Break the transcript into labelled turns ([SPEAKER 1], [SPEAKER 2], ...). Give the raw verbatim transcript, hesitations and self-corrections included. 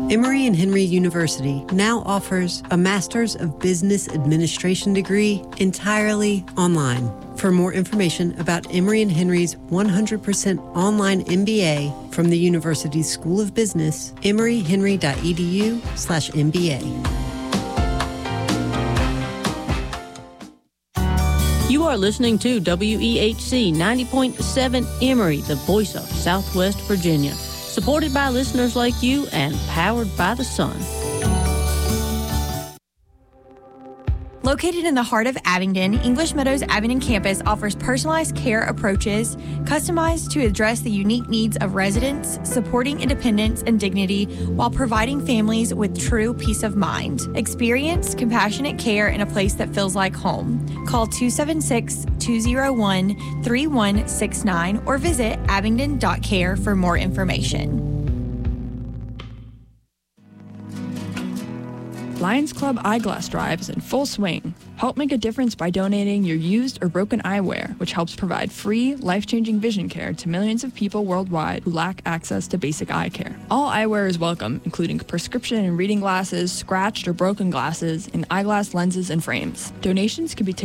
[SPEAKER 1] Emory and Henry University now offers a Master's of Business Administration degree entirely online. For more information about Emory and Henry's one hundred percent online M B A from the university's School of Business, emoryhenry.edu slash MBA.
[SPEAKER 2] You are listening to W E H C ninety point seven Emory, the voice of Southwest Virginia. Supported by listeners like you and powered by the sun.
[SPEAKER 3] Located in the heart of Abingdon, English Meadows Abingdon campus offers personalized care approaches customized to address the unique needs of residents, supporting independence and dignity while providing families with true peace of mind. Experience compassionate care in a place that feels like home. Call two seven six, two oh one, three one six nine or visit abingdon dot care for more information.
[SPEAKER 4] Lions Club Eyeglass Drive is in full swing. Help make a difference by donating your used or broken eyewear, which helps provide free, life-changing vision care to millions of people worldwide who lack access to basic eye care. All eyewear is welcome, including prescription and reading glasses, scratched or broken glasses, and eyeglass lenses and frames. Donations can be taken